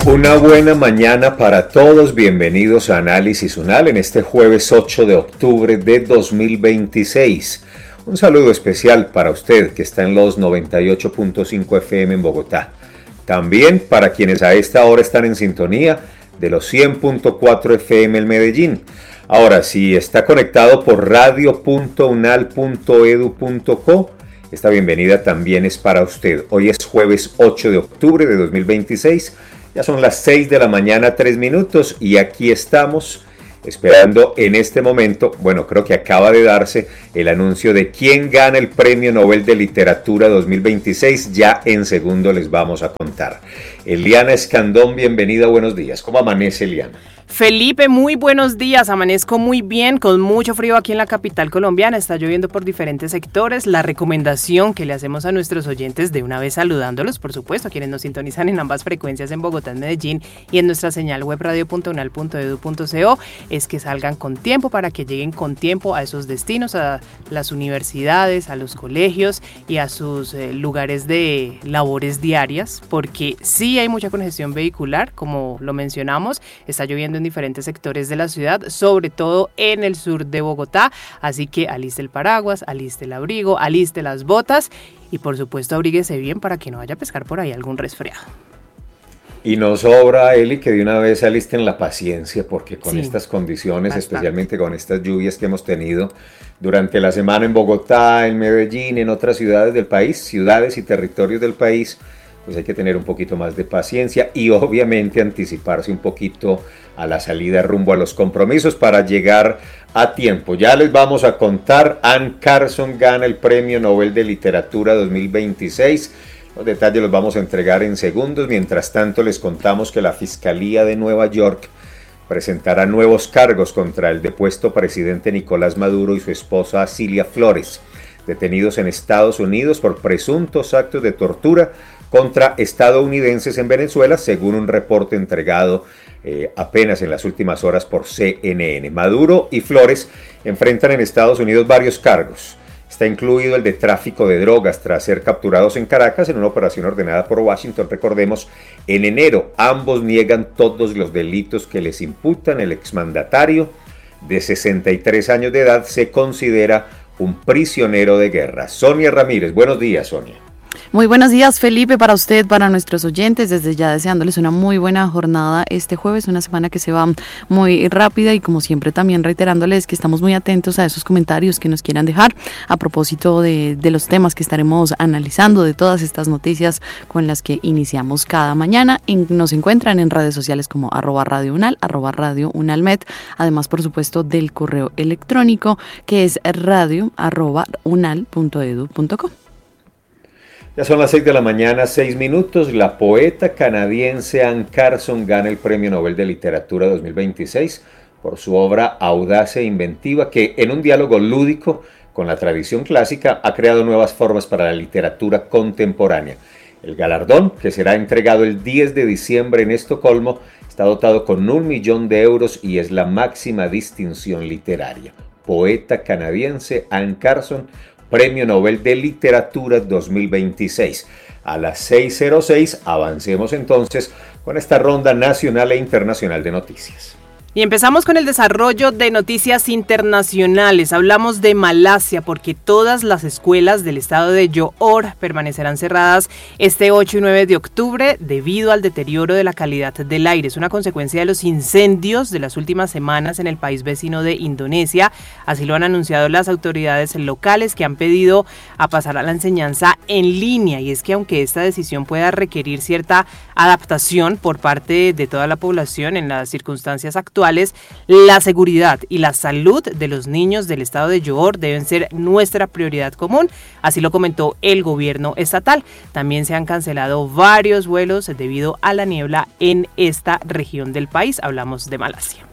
Una buena mañana para todos, bienvenidos a Análisis UNAL en este jueves 8 de octubre de 2026. Un saludo especial para usted que está en los 98.5 FM en Bogotá. También para quienes a esta hora están en sintonía de los 100.4 FM en Medellín. Ahora, si está conectado por radio.unal.edu.co, esta bienvenida también es para usted. Hoy es jueves 8 de octubre de 2026. Ya son las 6 de la mañana, 3 minutos, y aquí estamos esperando en este momento, bueno, creo que acaba de darse el anuncio de quién gana el Premio Nobel de Literatura 2026, ya en segundo les vamos a contar. Eliana Escandón, bienvenida, buenos días. ¿Cómo amanece, Eliana? Felipe, muy buenos días, amanezco muy bien, con mucho frío aquí en la capital colombiana, está lloviendo por diferentes sectores. La recomendación que le hacemos a nuestros oyentes, de una vez saludándolos, por supuesto, a quienes nos sintonizan en ambas frecuencias en Bogotá, en Medellín y en nuestra señal web radio.unal.edu.co, es que salgan con tiempo para que lleguen con tiempo a esos destinos, a las universidades, a los colegios y a sus lugares de labores diarias, porque sí hay mucha congestión vehicular, como lo mencionamos, está lloviendo en diferentes sectores de la ciudad, sobre todo en el sur de Bogotá, así que aliste el paraguas, aliste el abrigo, aliste las botas y por supuesto abríguese bien para que no vaya a pescar por ahí algún resfriado. Y nos sobra, Eli, que de una vez alisten la paciencia, porque con estas condiciones, especialmente con estas lluvias que hemos tenido durante la semana en Bogotá, en Medellín, en otras ciudades del país, ciudades y territorios del país, pues hay que tener un poquito más de paciencia y obviamente anticiparse un poquito a la salida rumbo a los compromisos para llegar a tiempo. Ya les vamos a contar, Anne Carson gana el Premio Nobel de Literatura 2026. Los detalles los vamos a entregar en segundos. Mientras tanto, les contamos que la Fiscalía de Nueva York presentará nuevos cargos contra el depuesto presidente Nicolás Maduro y su esposa Cilia Flores, detenidos en Estados Unidos por presuntos actos de tortura contra estadounidenses en Venezuela, según un reporte entregado apenas en las últimas horas por CNN. Maduro y Flores enfrentan en Estados Unidos varios cargos. Está incluido el de tráfico de drogas tras ser capturados en Caracas en una operación ordenada por Washington. Recordemos, en enero ambos niegan todos los delitos que les imputan. El exmandatario de 63 años de edad se considera un prisionero de guerra. Sonia Ramírez, buenos días, Sonia. Muy buenos días, Felipe, para usted, para nuestros oyentes, desde ya deseándoles una muy buena jornada este jueves, una semana que se va muy rápida y como siempre también reiterándoles que estamos muy atentos a esos comentarios que nos quieran dejar a propósito de los temas que estaremos analizando, de todas estas noticias con las que iniciamos cada mañana. Nos encuentran en redes sociales como @radiounal, @radiounalmed, además por supuesto del correo electrónico que es radio@unal.edu.co. Ya son las 6 de la mañana, 6 minutos. La poeta canadiense Anne Carson gana el Premio Nobel de Literatura 2026 por su obra audaz e inventiva que, en un diálogo lúdico con la tradición clásica, ha creado nuevas formas para la literatura contemporánea. El galardón, que será entregado el 10 de diciembre en Estocolmo, está dotado con 1 millón de euros y es la máxima distinción literaria. Poeta canadiense Anne Carson, Premio Nobel de Literatura 2026. A las 6:06 avancemos entonces con esta ronda nacional e internacional de noticias. Y empezamos con el desarrollo de noticias internacionales. Hablamos de Malasia porque todas las escuelas del estado de Johor permanecerán cerradas este 8 y 9 de octubre debido al deterioro de la calidad del aire. Es una consecuencia de los incendios de las últimas semanas en el país vecino de Indonesia. Así lo han anunciado las autoridades locales, que han pedido a pasar a la enseñanza en línea. Y es que aunque esta decisión pueda requerir cierta adaptación por parte de toda la población en las circunstancias actuales, la seguridad y la salud de los niños del estado de Johor deben ser nuestra prioridad común, así lo comentó el gobierno estatal. También se han cancelado varios vuelos debido a la niebla en esta región del país. Hablamos de Malasia.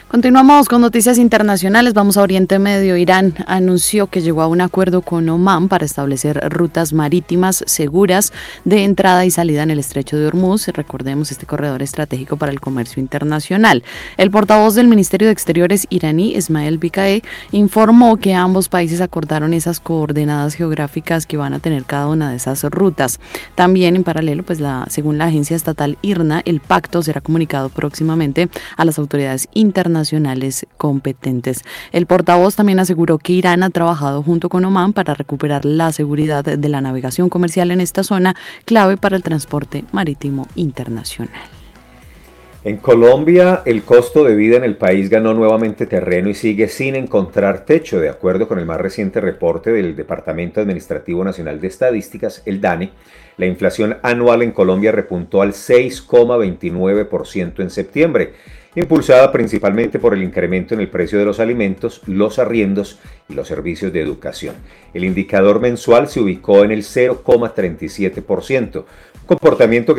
Continuamos con noticias internacionales. Vamos a Oriente Medio. Irán anunció que llegó a un acuerdo con Omán para establecer rutas marítimas seguras de entrada y salida en el estrecho de Hormuz. Recordemos, este corredor estratégico para el comercio internacional. El portavoz del Ministerio de Exteriores iraní, Ismail Bikaei, informó que ambos países acordaron esas coordenadas geográficas que van a tener cada una de esas rutas. También en paralelo, según la agencia estatal IRNA, el pacto será comunicado próximamente a las autoridades internacionales competentes. El portavoz también aseguró que Irán ha trabajado junto con Omán para recuperar la seguridad de la navegación comercial en esta zona, clave para el transporte marítimo internacional. En Colombia, el costo de vida en el país ganó nuevamente terreno y sigue sin encontrar techo, de acuerdo con el más reciente reporte del Departamento Administrativo Nacional de Estadísticas, el DANE. La inflación anual en Colombia repuntó al 6,29% en septiembre, impulsada principalmente por el incremento en el precio de los alimentos, los arriendos y los servicios de educación. El indicador mensual se ubicó en el 0,37%, comportamiento que